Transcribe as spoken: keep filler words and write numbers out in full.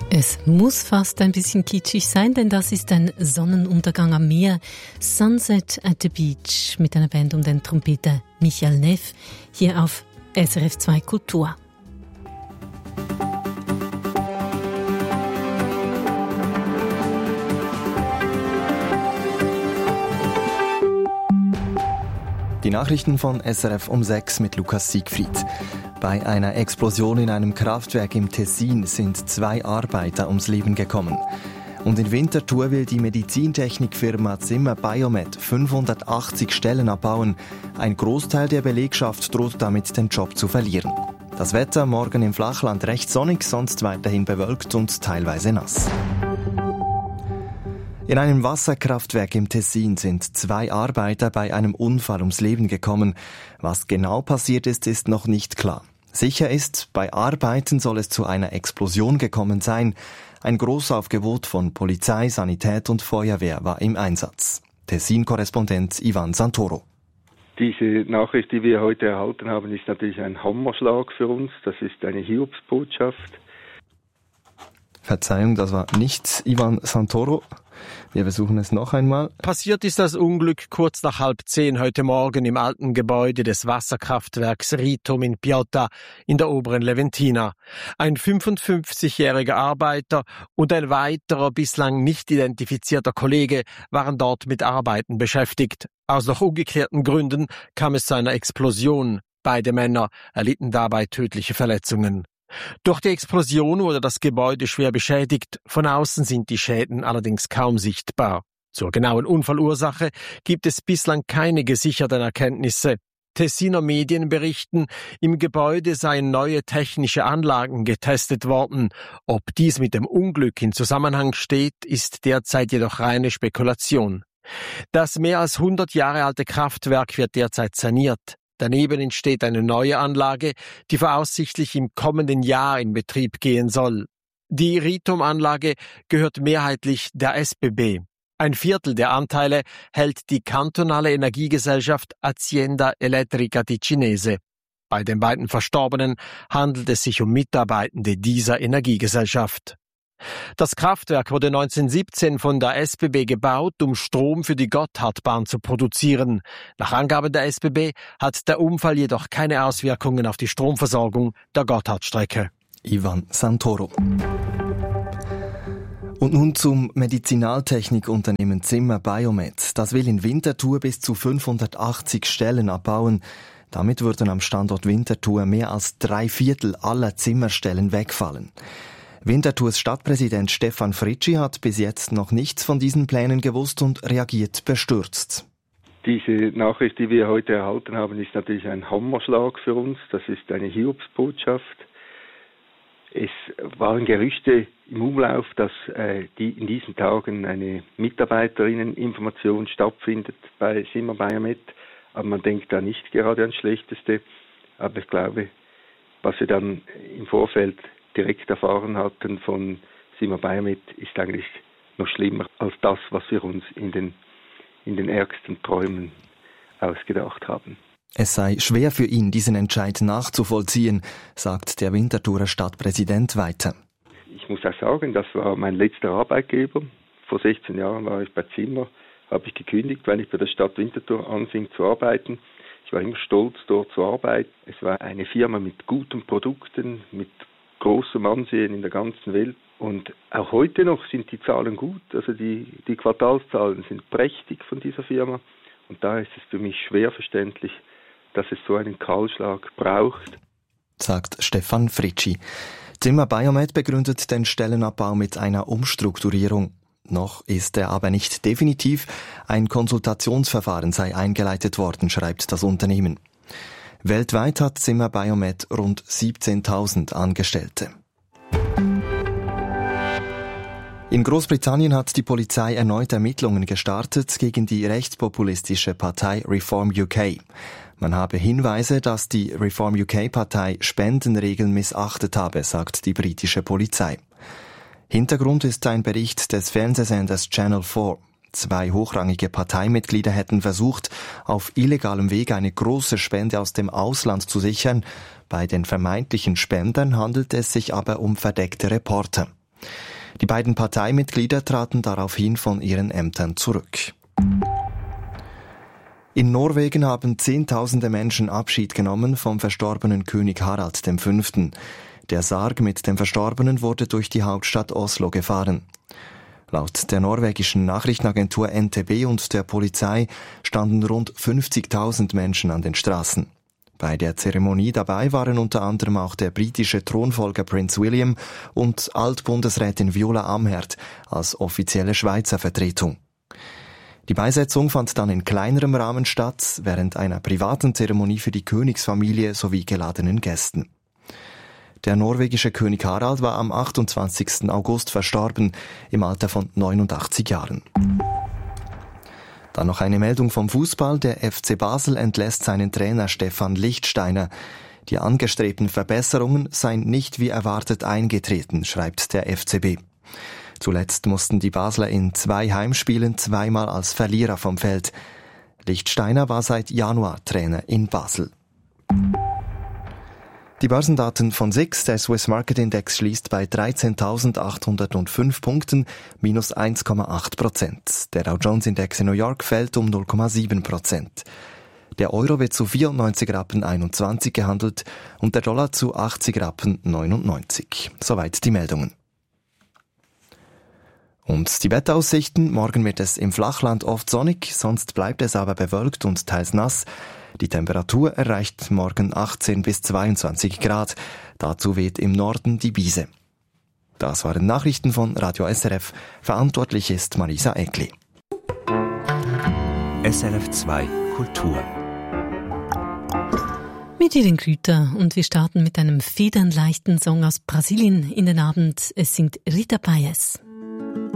Es muss fast ein bisschen kitschig sein, denn das ist ein Sonnenuntergang am Meer. Sunset at the Beach mit einer Band um den Trompeter Michael Neff hier auf S R F zwei Kultur. Die Nachrichten von S R F um sechs mit Lukas Siegfried. Bei einer Explosion in einem Kraftwerk im Tessin sind zwei Arbeiter ums Leben gekommen. Und in Winterthur will die Medizintechnikfirma Zimmer Biomet fünfhundertachtzig Stellen abbauen. Ein Großteil der Belegschaft droht damit, den Job zu verlieren. Das Wetter morgen im Flachland recht sonnig, sonst weiterhin bewölkt und teilweise nass. In einem Wasserkraftwerk im Tessin sind zwei Arbeiter bei einem Unfall ums Leben gekommen. Was genau passiert ist, ist noch nicht klar. Sicher ist, bei Arbeiten soll es zu einer Explosion gekommen sein. Ein Großaufgebot von Polizei, Sanität und Feuerwehr war im Einsatz. Tessin-Korrespondent Ivan Santoro. Diese Nachricht, die wir heute erhalten haben, ist natürlich ein Hammerschlag für uns. Das ist eine Hiobsbotschaft. Verzeihung, das war nicht Ivan Santoro. Wir versuchen es noch einmal. Passiert ist das Unglück kurz nach halb zehn heute Morgen im alten Gebäude des Wasserkraftwerks Ritom in Piotta in der oberen Leventina. Ein fünfundfünfzigjähriger Arbeiter und ein weiterer bislang nicht identifizierter Kollege waren dort mit Arbeiten beschäftigt. Aus noch ungeklärten Gründen kam es zu einer Explosion. Beide Männer erlitten dabei tödliche Verletzungen. Durch die Explosion wurde das Gebäude schwer beschädigt. Von außen sind die Schäden allerdings kaum sichtbar. Zur genauen Unfallursache gibt es bislang keine gesicherten Erkenntnisse. Tessiner Medien berichten, im Gebäude seien neue technische Anlagen getestet worden. Ob dies mit dem Unglück in Zusammenhang steht, ist derzeit jedoch reine Spekulation. Das mehr als hundert Jahre alte Kraftwerk wird derzeit saniert. Daneben entsteht eine neue Anlage, die voraussichtlich im kommenden Jahr in Betrieb gehen soll. Die Ritom-Anlage gehört mehrheitlich der S B B. Ein Viertel der Anteile hält die kantonale Energiegesellschaft Azienda Elettrica Ticinese. Bei den beiden Verstorbenen handelt es sich um Mitarbeitende dieser Energiegesellschaft. Das Kraftwerk wurde neunzehnhundertsiebzehn von der S B B gebaut, um Strom für die Gotthardbahn zu produzieren. Nach Angaben der S B B hat der Unfall jedoch keine Auswirkungen auf die Stromversorgung der Gotthardstrecke. Ivan Santoro. Und nun zum Medizinaltechnikunternehmen Zimmer Biomet. Das will in Winterthur bis zu fünfhundertachtzig Stellen abbauen. Damit würden am Standort Winterthur mehr als drei Viertel aller Zimmerstellen wegfallen. Winterthurs Stadtpräsident Stefan Fritschi hat bis jetzt noch nichts von diesen Plänen gewusst und reagiert bestürzt. Diese Nachricht, die wir heute erhalten haben, ist natürlich ein Hammerschlag für uns. Das ist eine Hiobsbotschaft. Es waren Gerüchte im Umlauf, dass äh, die in diesen Tagen eine Mitarbeiterinnen-Information stattfindet bei Zimmer Biomet. Aber man denkt da nicht gerade ans Schlechteste. Aber ich glaube, was wir dann im Vorfeld direkt erfahren hatten von Zimmer Biomet, ist eigentlich noch schlimmer als das, was wir uns in den, in den ärgsten Träumen ausgedacht haben. Es sei schwer für ihn, diesen Entscheid nachzuvollziehen, sagt der Winterthurer Stadtpräsident weiter. Ich muss auch sagen, das war mein letzter Arbeitgeber. Vor sechzehn Jahren war ich bei Zimmer, habe ich gekündigt, weil ich bei der Stadt Winterthur anfing zu arbeiten. Ich war immer stolz, dort zu arbeiten. Es war eine Firma mit guten Produkten, mit großem Ansehen in der ganzen Welt. Und auch heute noch sind die Zahlen gut. Also die, die Quartalszahlen sind prächtig von dieser Firma. Und da ist es für mich schwer verständlich, dass es so einen Kahlschlag braucht, sagt Stefan Fritschi. Zimmer Biomet begründet den Stellenabbau mit einer Umstrukturierung. Noch ist er aber nicht definitiv. Ein Konsultationsverfahren sei eingeleitet worden, schreibt das Unternehmen. Weltweit hat Zimmer Biomet rund siebzehntausend Angestellte. In Großbritannien hat die Polizei erneut Ermittlungen gestartet gegen die rechtspopulistische Partei Reform U K. Man habe Hinweise, dass die Reform U K-Partei Spendenregeln missachtet habe, sagt die britische Polizei. Hintergrund ist ein Bericht des Fernsehsenders Channel vier. Zwei hochrangige Parteimitglieder hätten versucht, auf illegalem Weg eine große Spende aus dem Ausland zu sichern. Bei den vermeintlichen Spendern handelt es sich aber um verdeckte Reporter. Die beiden Parteimitglieder traten daraufhin von ihren Ämtern zurück. In Norwegen haben Zehntausende Menschen Abschied genommen vom verstorbenen König Harald der Fünfte. Der Sarg mit dem Verstorbenen wurde durch die Hauptstadt Oslo gefahren. Laut der norwegischen Nachrichtenagentur N T B und der Polizei standen rund fünfzigtausend Menschen an den Straßen. Bei der Zeremonie dabei waren unter anderem auch der britische Thronfolger Prinz William und Altbundesrätin Viola Amherd als offizielle Schweizer Vertretung. Die Beisetzung fand dann in kleinerem Rahmen statt, während einer privaten Zeremonie für die Königsfamilie sowie geladenen Gästen. Der norwegische König Harald war am achtundzwanzigsten August verstorben, im Alter von neunundachtzig Jahren. Dann noch eine Meldung vom Fußball. Der F C Basel entlässt seinen Trainer Stefan Lichtsteiner. Die angestrebten Verbesserungen seien nicht wie erwartet eingetreten, schreibt der F C B. Zuletzt mussten die Basler in zwei Heimspielen zweimal als Verlierer vom Feld. Lichtsteiner war seit Januar Trainer in Basel. Die Börsendaten von S I X, der Swiss Market Index, schließt bei dreizehntausendachthundertfünf Punkten, minus eins Komma acht Prozent. Der Dow Jones Index in New York fällt um null Komma sieben Prozent. Der Euro wird zu vierundneunzig Rappen einundzwanzig gehandelt und der Dollar zu achtzig Rappen neunundneunzig. Soweit die Meldungen. Und die Wetteraussichten: Morgen wird es im Flachland oft sonnig, sonst bleibt es aber bewölkt und teils nass. Die Temperatur erreicht morgen achtzehn bis zweiundzwanzig Grad. Dazu weht im Norden die Brise. Das waren Nachrichten von Radio S R F. Verantwortlich ist Marisa Egli. S R F zwei Kultur. Mit Irin Klüter und wir starten mit einem federnleichten Song aus Brasilien in den Abend. Es singt Rita Paes.